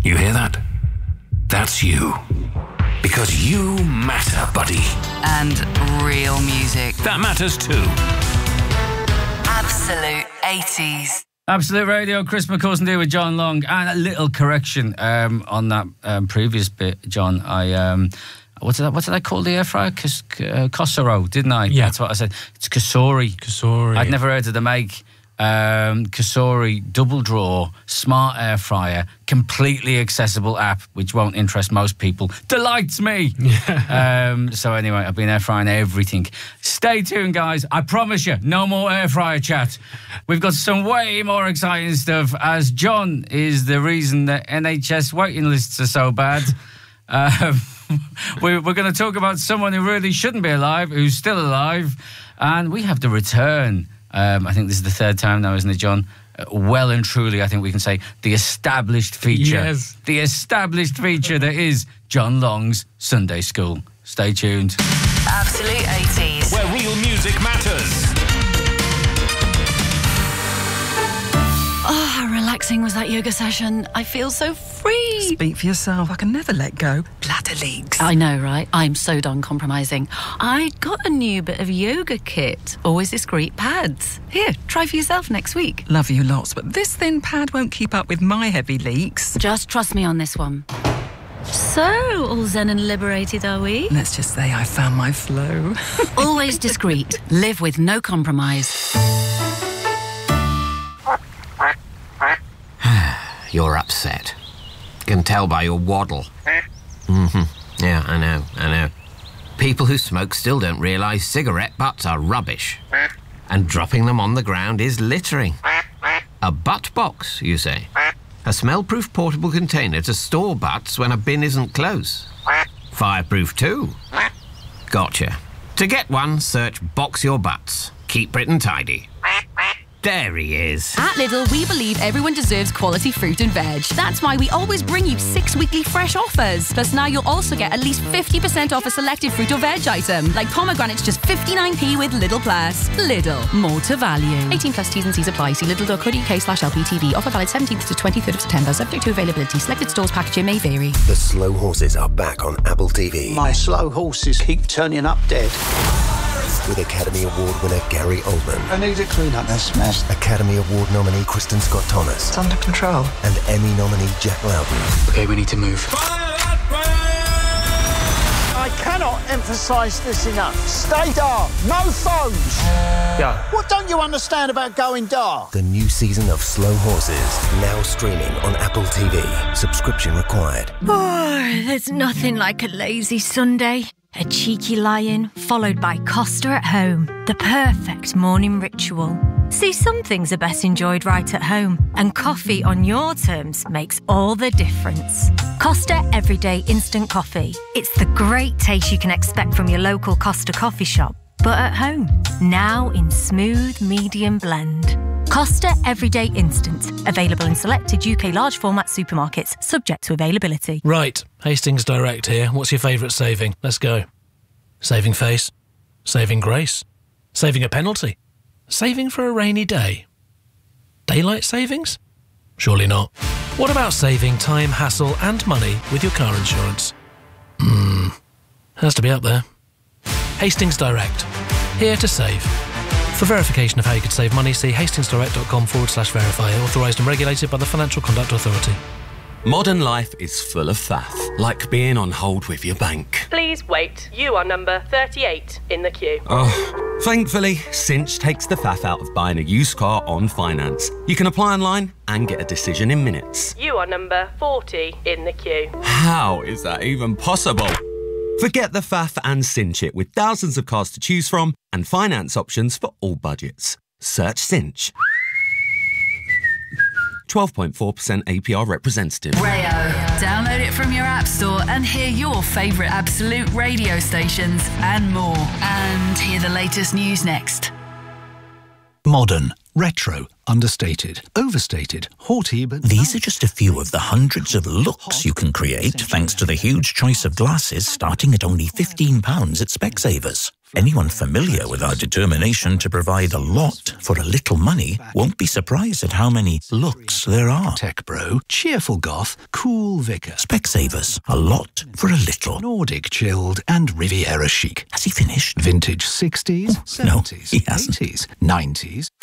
You hear that? That's you. Because you matter, buddy. And real music. That matters too. Absolute 80s. Absolute Radio, Chris McCausland here with John Long. And a little correction on that previous bit, John. What did I call the air fryer? Cosoro, didn't I? Yeah. That's what I said. It's Cosori. I'd never heard of the make. Cosori double drawer smart air fryer, completely accessible app, which won't interest most people. Delights me. So anyway, I've been air frying everything. Stay tuned, guys. I promise you, no more air fryer chat. We've got some way more exciting stuff, as John is the reason that NHS waiting lists are so bad. We're going to talk about someone who really shouldn't be alive, who's still alive, and we have the return. I think this is the third time now, isn't it, John? Well and truly, I think we can say the established feature. Yes. The established feature that is John Long's Sunday School. Stay tuned. Absolute 80s. Where real music matters. Oh, how relaxing was that yoga session. I feel so free. Speak for yourself. I can never let go. Bladder leaks. I know, right? I'm so done compromising. I got a new bit of yoga kit. Always discreet pads. Here, try for yourself next week. Love you lots, but this thin pad won't keep up with my heavy leaks. Just trust me on this one. So, all zen and liberated, are we? Let's just say I found my flow. Always discreet. Live with no compromise. You're upset. Can tell by your waddle. Yeah, I know. People who smoke still don't realise cigarette butts are rubbish. And dropping them on the ground is littering. A butt box, you say? A smell-proof portable container to store butts when a bin isn't close. Fireproof too. Gotcha. To get one, search Box Your Butts. Keep Britain tidy. There he is. At Lidl, we believe everyone deserves quality fruit and veg. That's why we always bring you 6 weekly fresh offers. Plus now you'll also get at least 50% off a selected fruit or veg item, like pomegranates just 59p with Lidl Plus. Lidl, more to value. 18 plus T's and C's apply. See lidl.co.uk/LPTV. Offer valid 17th to 23rd of September, subject to availability. Selected stores packaging may vary. The Slow Horses are back on Apple TV. My slow horses keep turning up dead. With Academy Award winner Gary Oldman. I need to clean up this mess. Academy Award nominee Kristen Scott Thomas. It's under control. And Emmy nominee Jack Loudon. Okay, we need to move. I cannot emphasise this enough. Stay dark. No phones. Yeah. What don't you understand about going dark? The new season of Slow Horses, now streaming on Apple TV. Subscription required. Oh, there's nothing like a lazy Sunday. A cheeky lie-in, followed by Costa at home. The perfect morning ritual. See, some things are best enjoyed right at home, and coffee on your terms makes all the difference. Costa Everyday Instant Coffee. It's the great taste you can expect from your local Costa coffee shop, but at home. Now in smooth, medium blend. Costa Everyday Instant. Available in selected UK large format supermarkets, subject to availability. Right, Hastings Direct here. What's your favourite saving? Let's go. Saving face. Saving grace. Saving a penalty. Saving for a rainy day. Daylight savings? Surely not. What about saving time, hassle and money with your car insurance? Has to be up there. Hastings Direct. Here to save. For verification of how you could save money, see hastingsdirect.com/verify. Authorised and regulated by the Financial Conduct Authority. Modern life is full of faff, like being on hold with your bank. Please wait. You are number 38 in the queue. Oh, thankfully, Cinch takes the faff out of buying a used car on finance. You can apply online and get a decision in minutes. You are number 40 in the queue. How is that even possible? Forget the faff and Cinch it with thousands of cars to choose from and finance options for all budgets. Search Cinch. 12.4% APR representative. Rayo. Download it from your app store and hear your favourite Absolute radio stations and more. And hear the latest news next. Modern, retro, understated, overstated, haughty, but... These are just a few of the hundreds of looks you can create thanks to the huge choice of glasses starting at only £15 at Specsavers. Anyone familiar with our determination to provide a lot for a little money won't be surprised at how many looks there are. Tech Bro, cheerful goth, cool vicar. Specsavers, a lot for a little. Nordic chilled and Riviera chic. Has he finished? Vintage 60s, 70s, no, he hasn't. 80s, 90s.